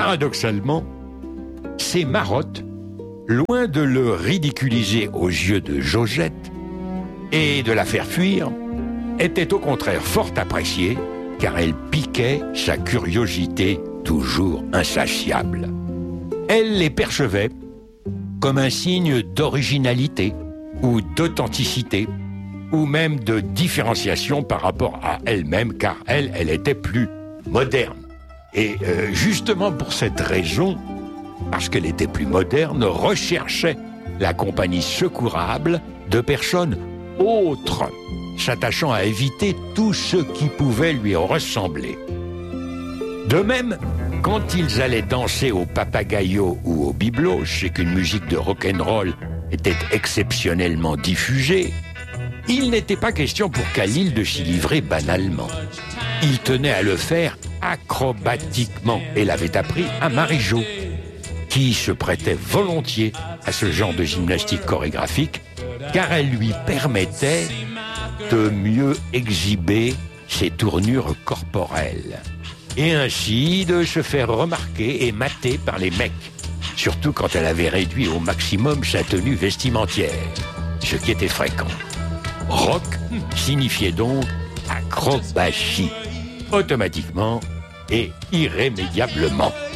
paradoxalement, ces marottes, loin de le ridiculiser aux yeux de Josette et de la faire fuir, étaient au contraire fort appréciées, car elles piquaient sa curiosité toujours insatiable. Elle les percevait comme un signe d'originalité ou d'authenticité, ou même de différenciation par rapport à elle-même, car elle était plus moderne. Et justement pour cette raison, parce qu'elle était plus moderne, recherchait la compagnie secourable de personnes autres, s'attachant à éviter tout ce qui pouvait lui ressembler. De même, quand ils allaient danser au Papagayo ou au Biblos, et qu'une musique de rock'n'roll était exceptionnellement diffusée, il n'était pas question pour Khalil de s'y livrer banalement. Il tenait à le faire acrobatiquement et l'avait appris à Marie-Jo, qui se prêtait volontiers à ce genre de gymnastique chorégraphique, car elle lui permettait de mieux exhiber ses tournures corporelles, et ainsi de se faire remarquer et mater par les mecs, surtout quand elle avait réduit au maximum sa tenue vestimentière, ce qui était fréquent. Rock signifiait donc acrobatie, automatiquement et irrémédiablement.